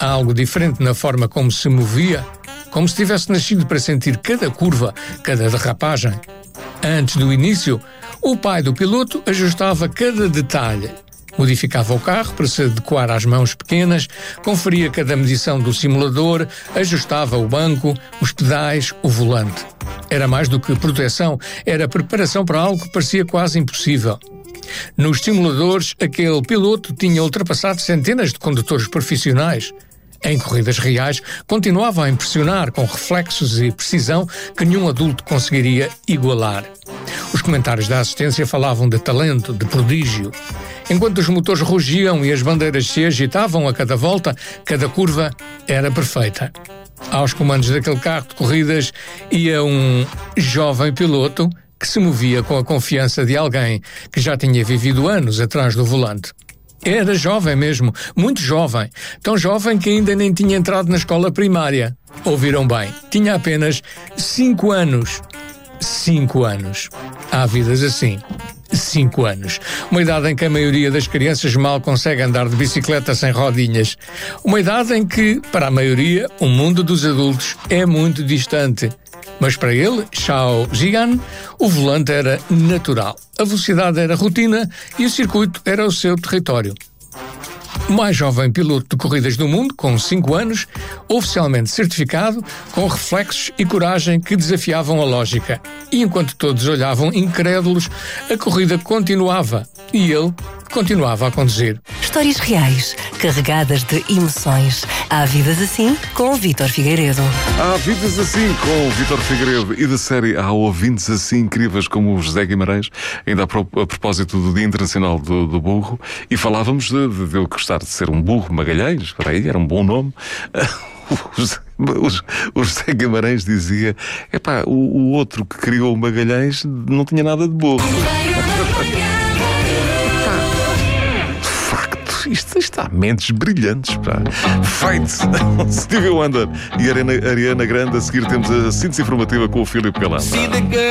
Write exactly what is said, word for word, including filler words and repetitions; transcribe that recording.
algo diferente na forma como se movia, como se tivesse nascido para sentir cada curva, cada derrapagem. Antes do início, o pai do piloto ajustava cada detalhe. Modificava o carro para se adequar às mãos pequenas, conferia cada medição do simulador, ajustava o banco, os pedais, o volante. Era mais do que proteção, era preparação para algo que parecia quase impossível. Nos simuladores, aquele piloto tinha ultrapassado centenas de condutores profissionais. Em corridas reais, continuava a impressionar com reflexos e precisão que nenhum adulto conseguiria igualar. Os comentários da assistência falavam de talento, de prodígio. Enquanto os motores rugiam e as bandeiras se agitavam a cada volta, cada curva era perfeita. Aos comandos daquele carro de corridas ia um jovem piloto que se movia com a confiança de alguém que já tinha vivido anos atrás do volante. Era jovem mesmo, muito jovem. Tão jovem que ainda nem tinha entrado na escola primária. Ouviram bem, tinha apenas cinco anos. Cinco anos. Há vidas assim. Cinco anos. Uma idade em que a maioria das crianças mal consegue andar de bicicleta sem rodinhas. Uma idade em que, para a maioria, o mundo dos adultos é muito distante. Mas para ele, Xiao Zhiyan, o volante era natural, a velocidade era rotina e o circuito era o seu território. O mais jovem piloto de corridas do mundo, com cinco anos, oficialmente certificado, com reflexos e coragem que desafiavam a lógica. E enquanto todos olhavam incrédulos, a corrida continuava e ele continuava a conduzir. Histórias reais, carregadas de emoções. Há vidas assim com o Vítor Figueiredo. Há vidas assim com o Vítor Figueiredo. E da série há ouvintes assim incríveis como o José Guimarães, ainda a, pro, a propósito do Dia Internacional do, do Burro, e falávamos de, de, de eu gostar de ser um burro Magalhães, espera aí, era um bom nome. O José Guimarães dizia: epá, o, o outro que criou o Magalhães não tinha nada de burro. Isto está mentes brilhantes, pá. Feito! Stevie Wonder e Ariana, Ariana Grande. A seguir temos a síntese informativa com o Filipe Galamba.